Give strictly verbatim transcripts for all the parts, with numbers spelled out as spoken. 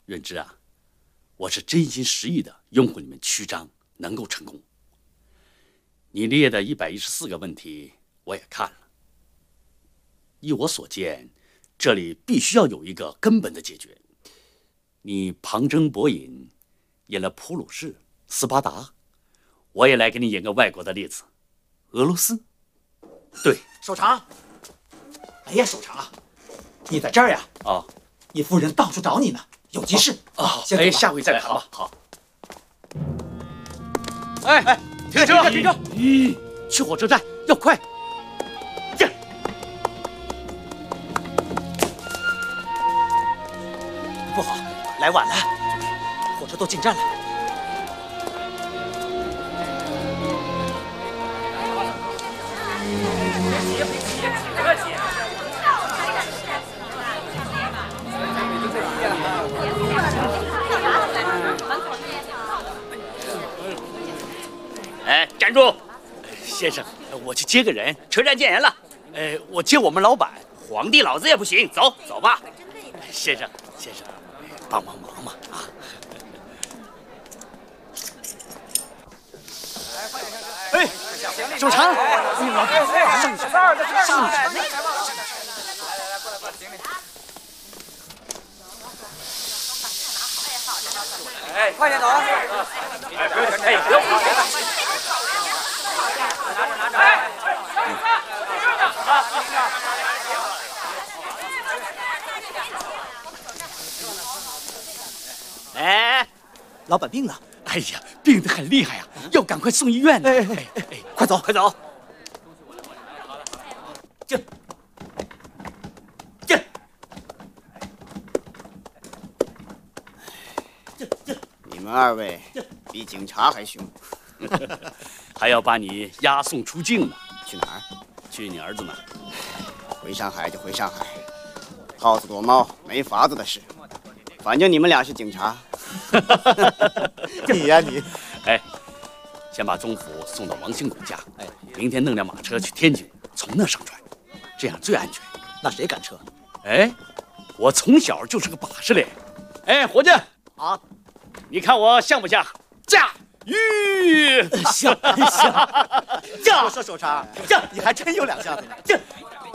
润之啊，我是真心实意的拥护你们曲章能够成功。你列的一百一十四个问题我也看了，依我所见，这里必须要有一个根本的解决。你旁征博引，演了普鲁士、斯巴达，我也来给你演个外国的例子，俄罗斯。对， 守常。哎呀，守常，你在这儿呀？ 啊， 你夫人到处找你呢，有急事啊。 先走吧， 哎，下回再谈吧。好。 哎哎，停车！停车！ 咦，去火车站要快。 不好，来晚了，火车都进站了。 哎，站住！先生，我去接个人。 车站见人了。 呃，我接我们老板。 皇帝老子也不行，走走吧。 先生，先生，帮帮忙嘛啊！ 哎，守常，老板，上去，上去。 哎，快点走！哎，不用，哎，不用跑了。 哎， 老板病了。 哎呀，病得很厉害呀，要赶快送医院呢。 哎哎哎哎，快走， 快走！ 进，进，进进。 你们二位比警察还凶， 还要把你押送出境呢。 去哪儿？ 去你儿子那儿。 回上海就回上海，耗子躲猫没法子的事。反正你们俩是警察。 你呀你， 哎，先把钟府送到王兴国家，哎，明天弄辆马车去天津，从那上船，这样最安全。 那谁赶车？ 哎，我从小就是个把式嘞。哎，伙计啊，你看我像不像？驾驭像像像。我说守常，像你还真有两下子呢。像。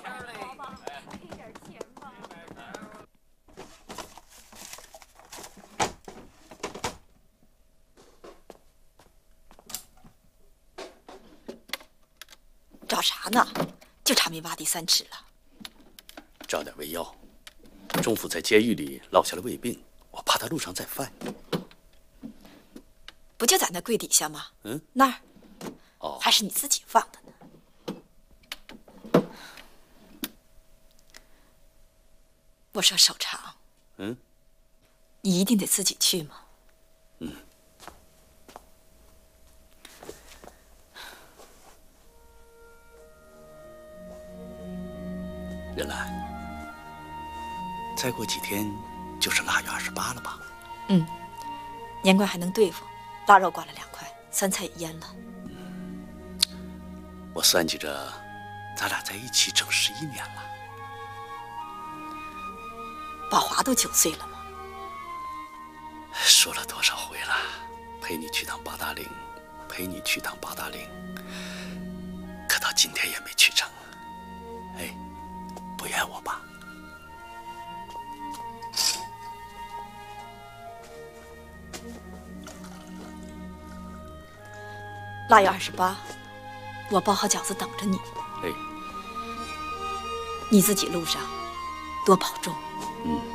找啥呢？就差没挖地三尺了。 找点胃药。钟府在监狱里落下了胃病，我怕他路上再犯。 不就在那柜底下吗？ 嗯， 那儿。 哦， 还是你自己放的呢。我说守常。 嗯。 你一定得自己去吗？ 嗯。任兰，再过几天就是腊月二十八了吧？ 嗯，年关还能对付，腊肉挂了两块，酸菜也腌了。 嗯，我算计着，咱俩在一起整十一年了。 宝华都九岁了吗？ 说了多少回了，陪你去趟八达岭，陪你去趟八达岭，可到今天也没去成。哎。不怨我吧？ 腊月二十八，我包好饺子等着你。 哎， 你自己路上多保重。 嗯。